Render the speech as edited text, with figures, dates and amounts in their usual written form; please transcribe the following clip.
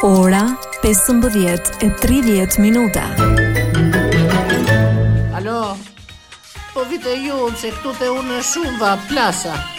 Ora 15:30 minuta. Alo, po vite ju se këtu te unë shumë va plasa.